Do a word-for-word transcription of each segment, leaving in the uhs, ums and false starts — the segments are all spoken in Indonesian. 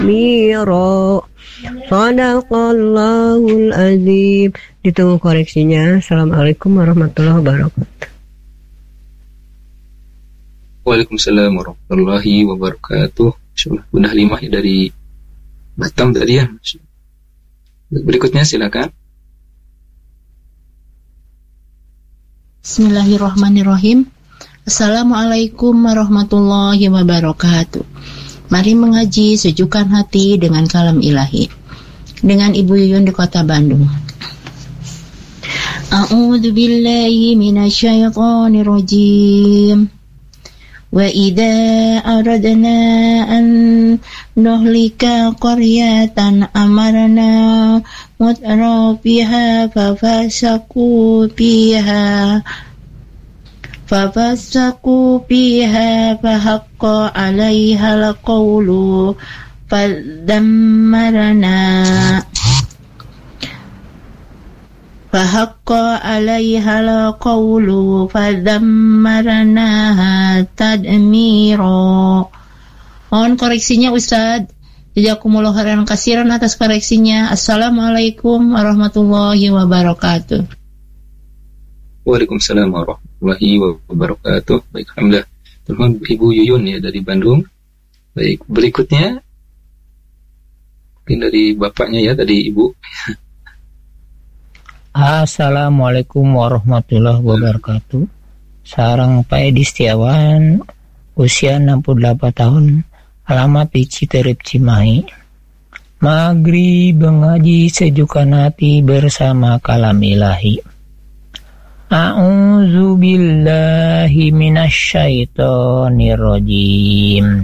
Miro. Sadaqallahul azim. Ditunggu koreksinya. Assalamualaikum warahmatullahi wabarakatuh. Waalaikumsalam warahmatullahi wabarakatuh. Insyaallah Bunda Halimah dari Batam tadi ya. Berikutnya silakan. Bismillahirrahmanirrahim. Assalamualaikum warahmatullahi wabarakatuh. Mari mengaji sejukkan hati dengan kalam ilahi. Dengan Ibu Yuyun di Kota Bandung. A'udzu billahi minasyaitonir rajim. Wa idza aradna an nuhlika qaryatan amarna mutrafiha fafasaku fiha fafasaku fiha fahaqqa 'alaiha alqawlu fadammarna fahaqqa 'alaiha alqawlu fadammarnaha tadmira. Mohon koreksinya Ustaz. Jazakumullah khairan katsiran atas koreksinya. Assalamualaikum warahmatullahi wabarakatuh. Waalaikumsalam warahmatullahi wabarakatuh. Baik, alhamdulillah. Telepon Ibu Yuyun ya dari Bandung. Baik, berikutnya mungkin dari bapaknya ya, tadi Ibu. Assalamualaikum warahmatullahi wabarakatuh. Sarang Pak Edi Setiawan, usia enam puluh delapan tahun, alamat di Citerep Cimahi. Maghrib mengaji sejukkan hati bersama kalam ilahi. A'udzu billahi minasyaitonir rajim.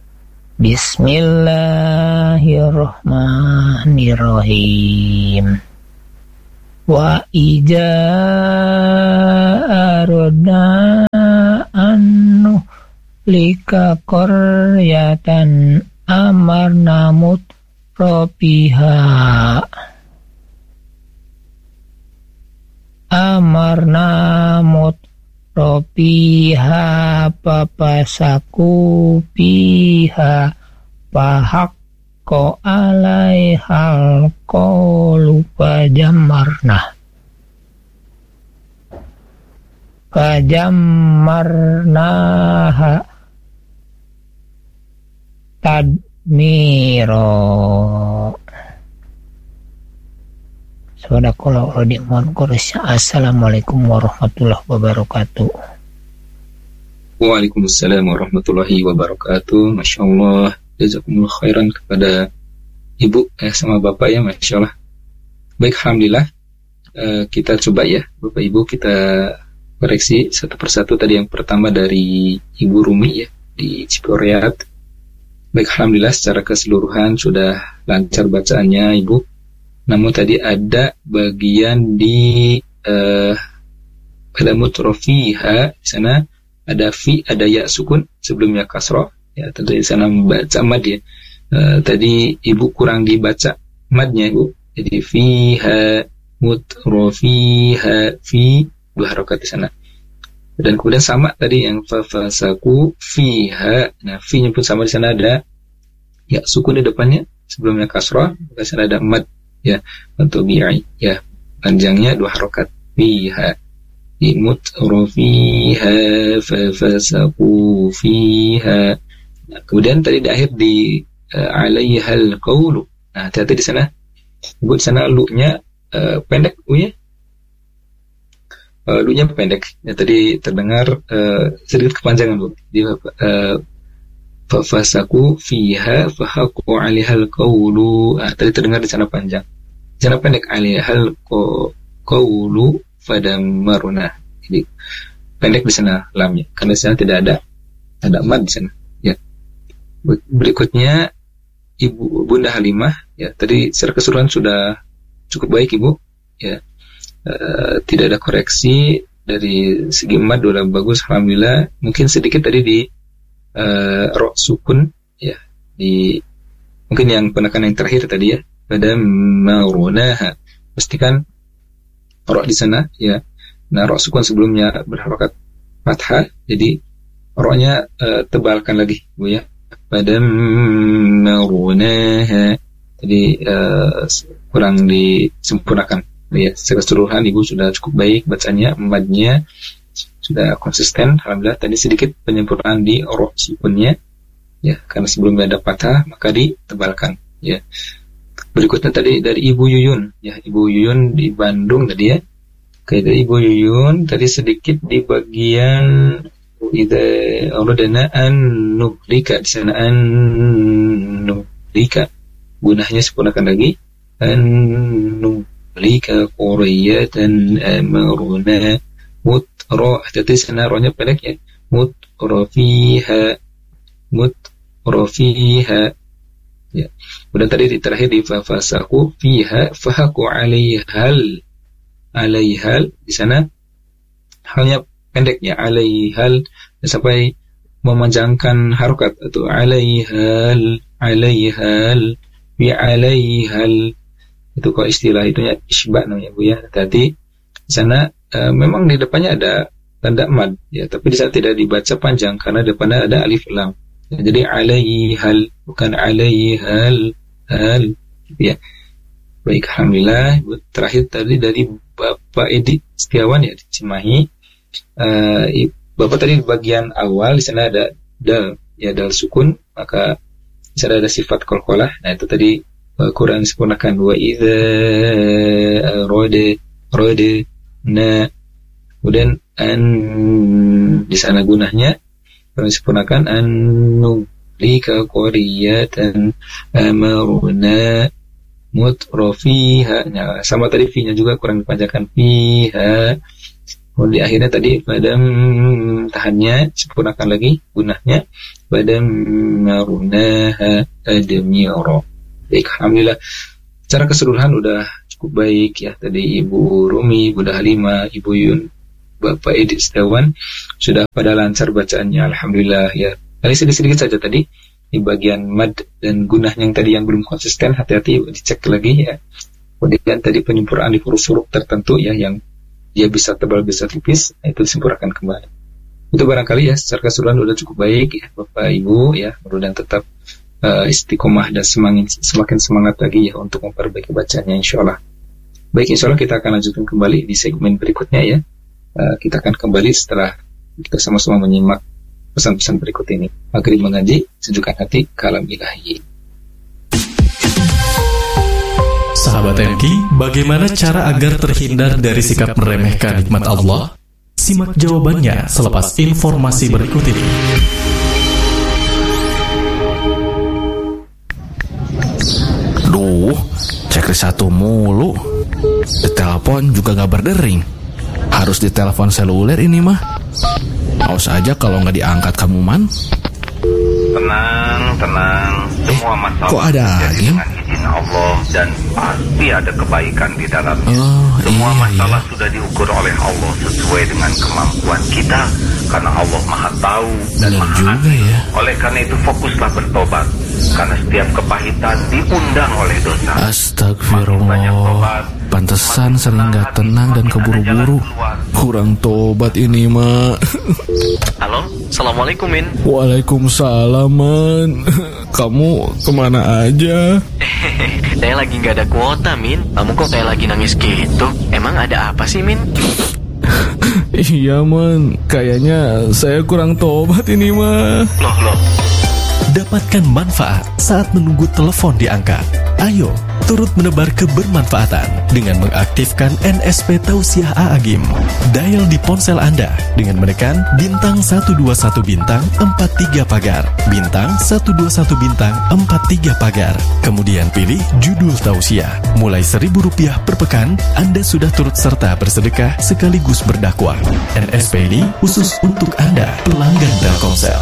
Bismillahirrahmanirrahim. Wa ija aradna annu lika qaryatan amarna mutrafiha amarna mutrafiha papasaku piha pahakko alaihal qawlu pajamarna pajamarnaha tadmiro. Sadaqallahu aladzim. Assalamualaikum warahmatullahi wabarakatuh. Waalaikumsalam warahmatullahi wabarakatuh. Masya Allah, jazakumullah khairan kepada Ibu eh, sama Bapak ya, Masya Allah. Baik, alhamdulillah. uh, Kita coba ya Bapak Ibu, kita koreksi satu persatu. Tadi yang pertama dari Ibu Rumi ya, di Ciporeat. Baik, alhamdulillah secara keseluruhan sudah lancar bacaannya Ibu. Namun tadi ada bagian di uh, pada mutrofiha, di sana ada fi, ada ya sukun sebelumnya kasroh ya, tentu di sana membaca mad ya. Uh, tadi Ibu kurang dibaca madnya Ibu, jadi fiha mutrofiha, fi dua harokat di sana. Dan kemudian sama tadi yang fafasaku fiha, nah fi-nya pun sama, di sana ada ya sukun di depannya sebelumnya kasroh, di sana ada mad ya, untuk bi'i ya, panjangnya dua harokat, fiha mutrofiha fafasaku fiha. Nah, kemudian tadi di akhir di uh, alaihal qawlu. Nah, hati-hati di sana. Ibu di sana lu-nya uh, pendek, u-nya. Uh, lu-nya pendek. Ya, tadi terdengar uh, sedikit kepanjangan, Bu. Di uh, fafasaku fiha fahaku alaihal qawlu. Nah, tadi terdengar di sana panjang. Di sana pendek, alaihal qawlu fadamaruna. Jadi pendek di sana lamnya, karena di sana tidak ada ada mad di sana. Ya. Berikutnya Ibu Bunda Halimah ya, tadi secara keseluruhan sudah cukup baik Ibu ya, e, tidak ada koreksi dari segi mad, sudah bagus alhamdulillah. Mungkin sedikit tadi di e, ro sukun ya, di mungkin yang penekanan yang terakhir tadi ya, pada maurunaha, pastikan ro di sana ya. Nah, ro sukun sebelumnya berharokat fathah, jadi ro-nya e, tebalkan lagi Bu ya. fadammarnaha. Jadi uh, kurang disempurnakan. Ya, secara keseluruhan ibu sudah cukup baik bacanya, madnya sudah konsisten. Alhamdulillah. Tadi sedikit penyempurnaan di roh sukunnya. Ya, karena sebelumnya ada patah maka ditebalkan. Ya. Berikutnya tadi dari Ibu Yuyun. Ya, Ibu Yuyun di Bandung tadi ya. Oke, dari Ibu Yuyun tadi sedikit di bagian idza aradna an nuhlika, di sana an nuhlika gunahnya sempurnakan lagi, an nuhlika qaryatan amarna mutra, hati-hati sana rohnya pendek ya, mutrafiha mutrafiha ya. Kemudian tadi di terakhir di fafasaku fiha fahaku alaihal alaihal, di sana halnya pendek ya, alaihal sampai memanjangkan harokat atau alaihal alaihal bi alaihal, itu kalau istilah itunya isbah namanya Bu ya. Tadi di sana uh, memang di depannya ada tanda mad ya, tapi di sana tidak dibaca panjang karena depannya ada alif lam ya, jadi alaihal bukan alaihal hal ya. Baik, alhamdulillah. Terakhir tadi dari Bapak Edi Setiawan ya di Cimahi. Uh, Bapak tadi di bagian awal di sana ada dal ya, dal sukun, maka di sana ada sifat qalqalah. Nah itu tadi uh, kurang disempurnakan, wa idza rode rode na, kemudian an di sana gunahnya kurang disempurnakan, anu lika qariyatan amaruna mutrafiha. Nah, sama tadi fi-nya juga kurang dipanjangkan, fiha. Kemudian di akhirnya tadi badam tahannya sempurnakan lagi gunahnya, badam marunaha admiro. Baik, alhamdulillah. Secara keseluruhan udah cukup baik ya. Tadi Ibu Rumi, Bunda Halimah, Ibu Yun, Bapak Edi Setiawan sudah pada lancar bacaannya, alhamdulillah ya. Kali sedikit-sedikit saja tadi di bagian mad dan gunah yang tadi yang belum konsisten, hati-hati dicek lagi ya. Kemudian tadi penyempurnaan di huruf-huruf tertentu ya, yang dia bisa tebal bisa tipis, nah itu disempurnakan kembali. Itu barangkali ya secara keseluruhan sudah cukup baik ya Bapak Ibu ya. Mudah-mudahan tetap uh, istiqomah dan semakin semakin semangat lagi ya untuk memperbaiki bacanya insyaallah. Baik, insyaallah kita akan lanjutkan kembali di segmen berikutnya ya. Uh, kita akan kembali setelah kita sama-sama menyimak pesan-pesan berikut ini. Maghrib mengaji, sejukkan hati, kalam ilahi. Sahabat M K, bagaimana cara agar terhindar dari sikap meremehkan nikmat Allah? Simak jawabannya selepas informasi berikut ini. Duh, checklist satu mulu. Ditelepon juga gak berdering. Harus ditelepon seluler ini mah. Awas aja kalau nggak diangkat kamu man. Tenang, tenang. Semua masalah kok ada terjadi dengan izin Allah dan pasti ada kebaikan di dalamnya. Oh, Semua iya, masalah iya. sudah diukur oleh Allah sesuai dengan kemampuan kita, karena Allah Maha Tahu dan Benar Maha juga Adil. ya. Oleh karena itu fokuslah bertobat, karena setiap kepahitan diundang oleh dosa. Astagfirullah. Pantesan sering gak tenang dan keburu-buru. Kurang tobat ini mah. Halo, Assalamualaikum Min. Waalaikumsalam man. Kamu kemana aja? Saya lagi gak ada kuota Min. Kamu kok kayak lagi nangis gitu? Emang ada apa sih Min? Iya man, kayaknya saya kurang tobat ini mah. Loh loh. Dapatkan manfaat saat menunggu telepon diangkat. Ayo, turut menebar kebermanfaatan dengan mengaktifkan N S P Tausiah A'agim. Dial di ponsel Anda dengan menekan bintang satu dua satu bintang empat tiga pagar, bintang satu dua satu bintang empat tiga pagar. Kemudian pilih judul Tausiah. Mulai seribu rupiah per pekan, Anda sudah turut serta bersedekah sekaligus berdakwah. N S P ini khusus untuk Anda, pelanggan Telkomsel.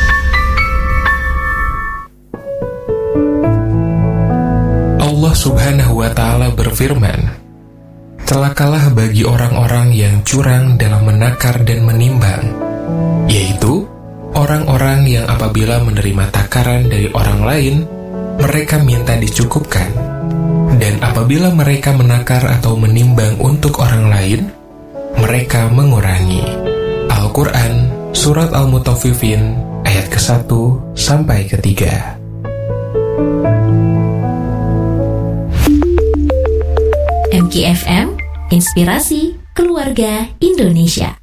Allah Subhanahu wa Ta'ala berfirman, "Celakalah bagi orang-orang yang curang dalam menakar dan menimbang, yaitu orang-orang yang apabila menerima takaran dari orang lain, mereka minta dicukupkan, dan apabila mereka menakar atau menimbang untuk orang lain, mereka mengurangi." Al-Quran Surat Al-Mutaffifin ayat ayat ke satu sampai ketiga. M K F M, Inspirasi Keluarga Indonesia.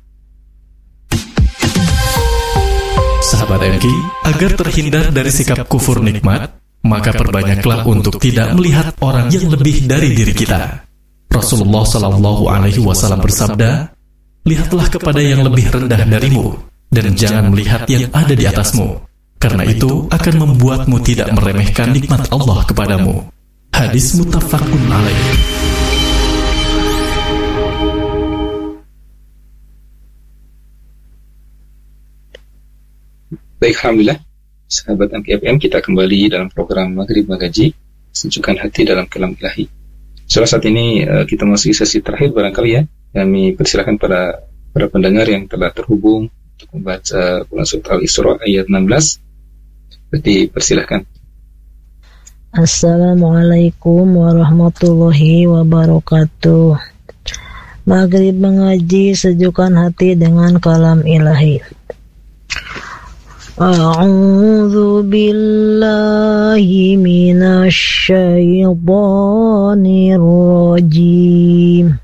Sahabat M K, agar terhindar dari sikap kufur nikmat, maka perbanyaklah untuk tidak melihat orang yang lebih dari diri kita. Rasulullah Shallallahu Alaihi Wasallam bersabda, lihatlah kepada yang lebih rendah darimu, dan jangan melihat yang ada di atasmu, karena itu akan membuatmu tidak meremehkan nikmat Allah kepadamu. Hadis muttafaqun alaih. Baik, alhamdulillah, sahabat M K F M, kita kembali dalam program Maghrib Mengaji, sejukkan hati dalam kalam ilahi. Soalnya saat ini uh, kita masuk sesi terakhir barangkali ya. Kami persilakan pada para pendengar yang telah terhubung untuk membaca Quran Surat Al-Isra ayat enam belas. Jadi persilakan. Assalamualaikum warahmatullahi wabarakatuh. Maghrib Mengaji, sejukkan hati dengan kalam ilahi. A'udzu billahi minasy syaithanir rajim.